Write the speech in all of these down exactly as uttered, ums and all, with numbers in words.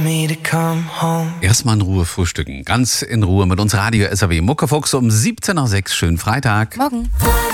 Erstmal in Ruhe frühstücken. Ganz in Ruhe mit uns Radio S A W. Muckefuchs um siebzehn Uhr sechs. Schönen Freitag. Morgen.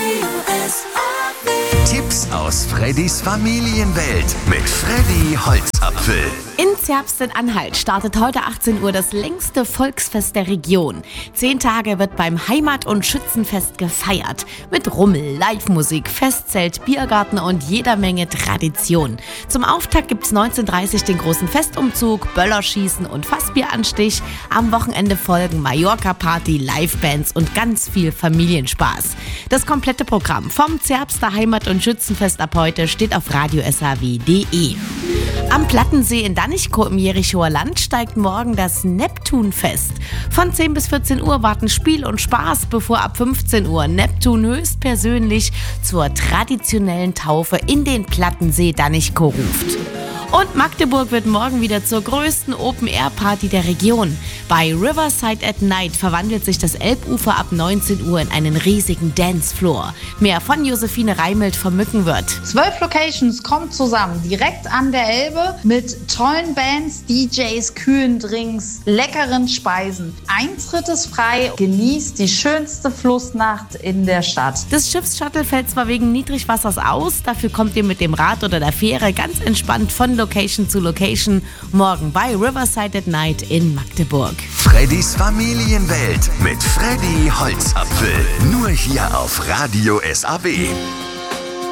Tipps aus Freddys Familienwelt mit Freddy Holzapfel. In Zerbst-in-Anhalt startet heute achtzehn Uhr das längste Volksfest der Region. Zehn Tage wird beim Heimat- und Schützenfest gefeiert. Mit Rummel, Live-Musik, Festzelt, Biergarten und jeder Menge Tradition. Zum Auftakt gibt's neunzehn Uhr dreißig den großen Festumzug, Böllerschießen und Fassbieranstich. Am Wochenende folgen Mallorca-Party, Livebands und ganz viel Familienspaß. Das komplette Programm vom Zerbster Heimat- und Schützenfest ab heute steht auf radio s a w punkt d e. Am Plattensee in Danichkow im Jerichower Land steigt morgen das Neptunfest. Von zehn bis vierzehn Uhr warten Spiel und Spaß, bevor ab fünfzehn Uhr Neptun höchstpersönlich zur traditionellen Taufe in den Plattensee Danichkow ruft. Und Magdeburg wird morgen wieder zur größten Open-Air-Party der Region. Bei Riverside at Night verwandelt sich das Elbufer ab neunzehn Uhr in einen riesigen Dancefloor. Mehr von Josephine Reimelt vom Mückenwirt. Zwölf Locations kommen zusammen, direkt an der Elbe, mit tollen Bands, D Js, kühlen Drinks, leckeren Speisen. Eintritt ist frei, genießt die schönste Flussnacht in der Stadt. Das Schiffsshuttle fällt zwar wegen Niedrigwassers aus, dafür kommt ihr mit dem Rad oder der Fähre ganz entspannt von Location zu Location. Morgen bei Riverside at Night in Magdeburg. Freddys Familienwelt mit Freddy Holzapfel. Nur hier auf Radio S A W.